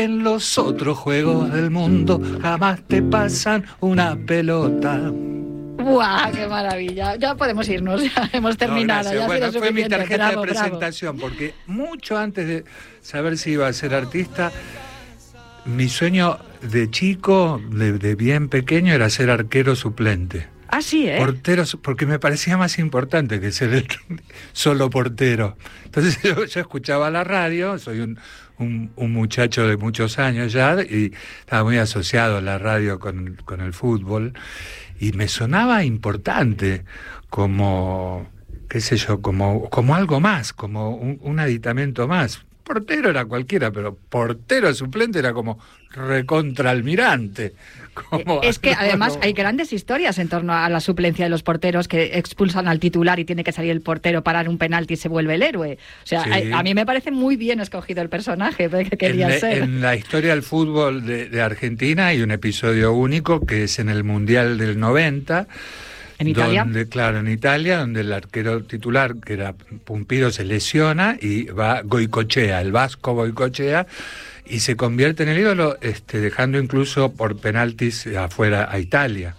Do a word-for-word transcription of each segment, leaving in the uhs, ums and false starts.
En los otros juegos del mundo jamás te pasan una pelota. ¡Buah, qué maravilla! Ya podemos irnos, ya hemos terminado. No, ya bueno, fue mi tarjeta bravo, de presentación, bravo. Porque mucho antes de saber si iba a ser artista, mi sueño de chico, de, de bien pequeño, era ser arquero suplente. Ah, sí, ¿eh? Portero, porque me parecía más importante que ser el solo portero. Entonces yo, yo escuchaba la radio, soy un, un, un muchacho de muchos años ya, y estaba muy asociado a la radio con, con el fútbol, y me sonaba importante, como, qué sé yo, como, como algo más, como un, un aditamento más. Portero era cualquiera, pero portero suplente era como recontraalmirante. Como es que además como... hay grandes historias en torno a la suplencia de los porteros, que expulsan al titular y tiene que salir el portero, parar un penalti y se vuelve el héroe. O sea, sí. a, a mí me parece muy bien escogido el personaje que quería en, ser. En la historia del fútbol de, de Argentina hay un episodio único que es en el Mundial del noventa. ¿En Italia? Donde, claro, en Italia, donde el arquero titular, que era Pumpido, se lesiona y va Goicoechea, el vasco Goicoechea, y se convierte en el ídolo, este, dejando incluso por penaltis afuera a Italia.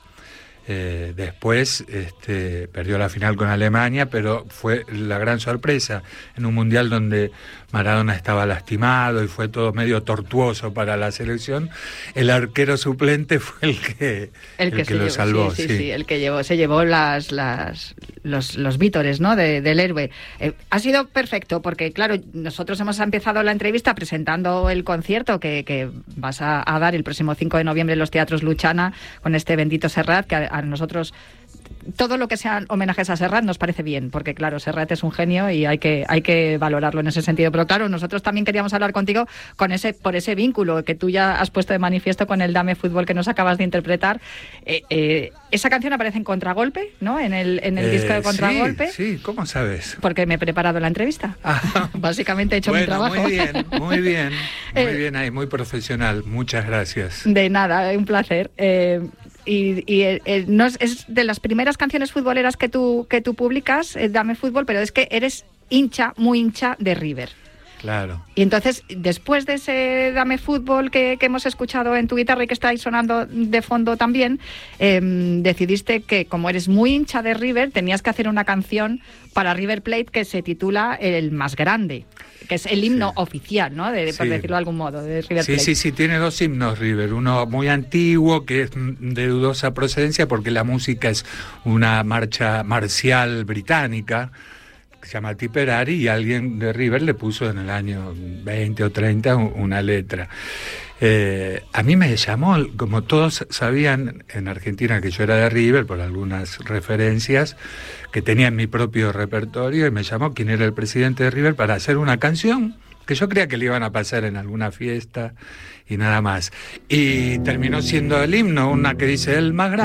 Eh, después este, perdió la final con Alemania, pero fue la gran sorpresa en un mundial donde Maradona estaba lastimado y fue todo medio tortuoso para la selección. El arquero suplente fue el que, el que, el que lo llevó, salvó. Sí, sí, sí. sí, el que llevó, se llevó las, las, los, los vítores, ¿no? de, del héroe. Eh, ha sido perfecto porque, claro, nosotros hemos empezado la entrevista presentando el concierto que, que vas a, a dar el próximo cinco de noviembre en los Teatros Luchana con este Bendito Serrat, que a, a nosotros todo lo que sean homenajes a Serrat nos parece bien, porque claro, Serrat es un genio y hay que hay que valorarlo en ese sentido. Pero claro, nosotros también queríamos hablar contigo con ese por ese vínculo que tú ya has puesto de manifiesto con el Dame Fútbol que nos acabas de interpretar. Eh, eh, esa canción aparece en Contragolpe, ¿no? En el en el eh, disco de Contragolpe. Sí, sí, ¿cómo sabes? Porque me he preparado la entrevista. Ah, Básicamente he hecho bueno, mi trabajo. Muy bien, muy bien, muy eh, bien ahí, muy profesional. Muchas gracias. De nada, un placer. Eh, Y, y eh, eh, no es, es de las primeras canciones futboleras que tú que tú publicas, eh, Dame Fútbol, pero es que eres hincha, muy hincha de River. Claro. Y entonces, después de ese Dame Fútbol que, que hemos escuchado en tu guitarra y que está ahí sonando de fondo también, eh, decidiste que, como eres muy hincha de River, tenías que hacer una canción para River Plate que se titula El Más Grande, que es el himno sí. oficial, ¿no? De, sí. Por decirlo de algún modo, de River sí, Plate. Sí, sí, sí, tiene dos himnos River. Uno muy antiguo, que es de dudosa procedencia, porque la música es una marcha marcial británica, que se llama Tipperary, y alguien de River le puso en el año veinte o treinta una letra. Eh, a mí me llamó, como todos sabían en Argentina que yo era de River, por algunas referencias que tenía en mi propio repertorio, y me llamó quien era el presidente de River para hacer una canción que yo creía que le iban a pasar en alguna fiesta y nada más. Y terminó siendo el himno, una que dice El Más Grande.